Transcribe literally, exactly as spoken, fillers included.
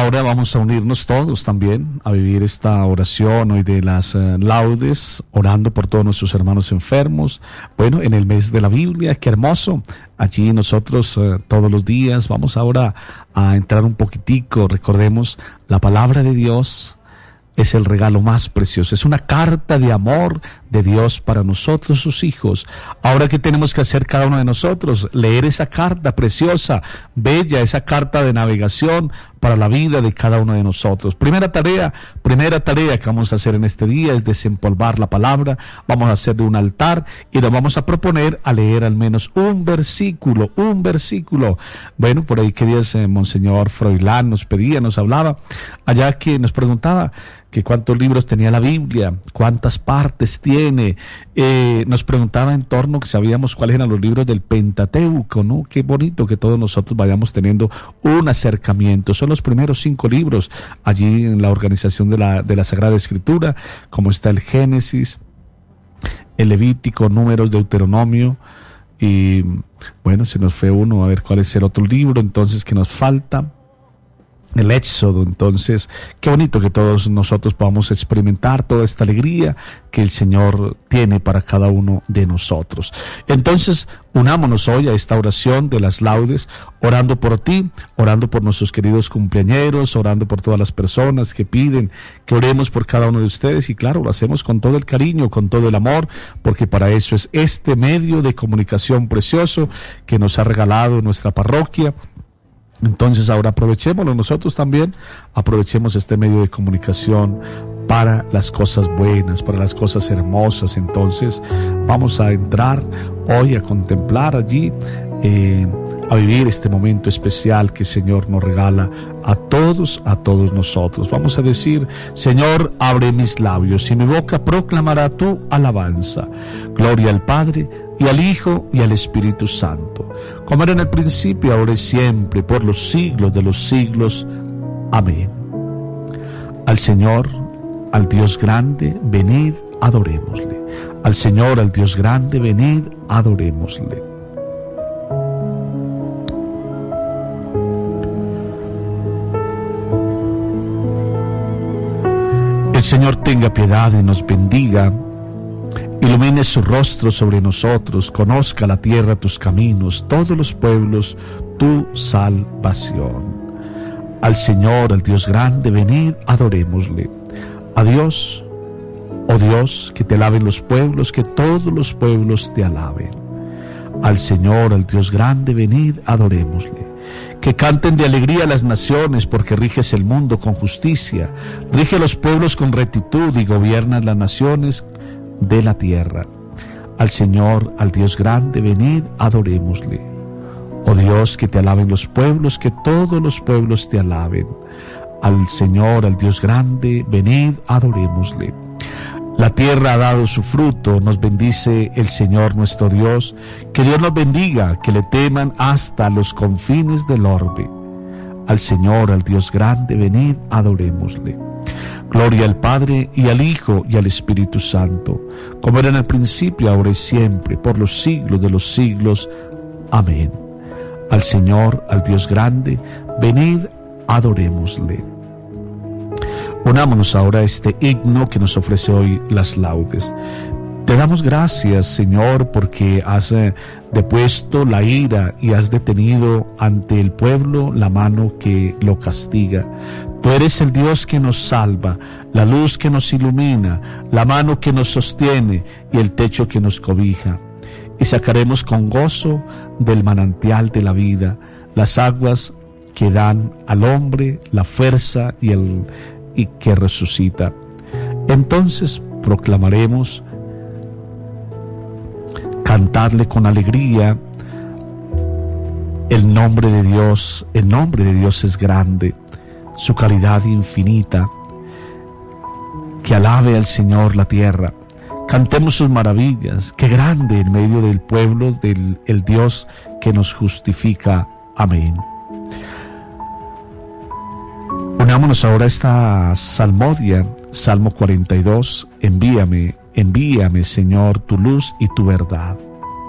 ahora vamos a unirnos todos también a vivir esta oración hoy de las uh, laudes, orando por todos nuestros hermanos enfermos. Bueno, en el mes de la Biblia, qué hermoso. Allí nosotros uh, todos los días vamos ahora a entrar un poquitico. Recordemos, la palabra de Dios es el regalo más precioso, es una carta de amor de Dios para nosotros, sus hijos. Ahora, ¿qué tenemos que hacer cada uno de nosotros? Leer esa carta preciosa, bella, esa carta de navegación para la vida de cada uno de nosotros. Primera tarea, primera tarea que vamos a hacer en este día es desempolvar la palabra. Vamos a hacerle un altar y nos vamos a proponer a leer al menos un versículo, un versículo. Bueno, por ahí que días eh, Monseñor Froilán nos pedía, nos hablaba, allá que nos preguntaba que cuántos libros tenía la Biblia, cuántas partes tiene, eh, nos preguntaba en torno que sabíamos cuáles eran los libros del Pentateuco, ¿no? Qué bonito que todos nosotros vayamos teniendo un acercamiento. Son los primeros cinco libros allí en la organización de la, de la Sagrada Escritura, como está el Génesis, el Levítico, Números, Deuteronomio, y bueno, se nos fue uno, a ver cuál es el otro libro entonces que nos falta. El Éxodo. Entonces, qué bonito que todos nosotros podamos experimentar toda esta alegría que el Señor tiene para cada uno de nosotros. Entonces, unámonos hoy a esta oración de las laudes, orando por ti, orando por nuestros queridos cumpleañeros, orando por todas las personas que piden que oremos por cada uno de ustedes, y claro, lo hacemos con todo el cariño, con todo el amor, porque para eso es este medio de comunicación precioso que nos ha regalado nuestra parroquia. Entonces ahora aprovechémoslo nosotros también, aprovechemos este medio de comunicación para las cosas buenas, para las cosas hermosas. Entonces vamos a entrar hoy a contemplar allí, eh, a vivir este momento especial que el Señor nos regala a todos, a todos nosotros. Vamos a decir: Señor, abre mis labios y mi boca proclamará tu alabanza. Gloria al Padre, y al Hijo, y al Espíritu Santo, como era en el principio, ahora y siempre, por los siglos de los siglos. Amén. Al Señor, al Dios grande, venid, adorémosle. Al Señor, al Dios grande, venid, adorémosle. El Señor tenga piedad y nos bendiga. Ilumine su rostro sobre nosotros, conozca la tierra tus caminos, todos los pueblos tu salvación. Al Señor, al Dios grande, venid, adorémosle. A Dios, oh Dios, que te alaben los pueblos, que todos los pueblos te alaben. Al Señor, al Dios grande, venid, adorémosle. Que canten de alegría las naciones, porque riges el mundo con justicia, rige los pueblos con rectitud y gobiernas las naciones de la tierra. Al Señor, al Dios grande, venid, adorémosle. Oh Dios, que te alaben los pueblos, que todos los pueblos te alaben. Al Señor, al Dios grande, venid, adorémosle. La tierra ha dado su fruto, nos bendice el Señor nuestro Dios. Que Dios nos bendiga, que le teman hasta los confines del orbe. Al Señor, al Dios grande, venid, adorémosle. Gloria al Padre, y al Hijo, y al Espíritu Santo, como era en el principio, ahora y siempre, por los siglos de los siglos. Amén. Al Señor, al Dios grande, venid, adorémosle. Unámonos ahora a este himno que nos ofrece hoy las laudes. Te damos gracias, Señor, porque has eh, depuesto la ira y has detenido ante el pueblo la mano que lo castiga. Tú eres el Dios que nos salva, la luz que nos ilumina, la mano que nos sostiene y el techo que nos cobija. Y sacaremos con gozo del manantial de la vida las aguas que dan al hombre la fuerza y, el, y que resucita. Entonces proclamaremos, cantarle con alegría el nombre de Dios. El nombre de Dios es grande, su caridad infinita. Que alabe al Señor la tierra. Cantemos sus maravillas. Qué grande en medio del pueblo del el Dios que nos justifica. Amén. Unámonos ahora a esta salmodia, Salmo cuarenta y dos. Envíame, envíame, Señor, tu luz y tu verdad.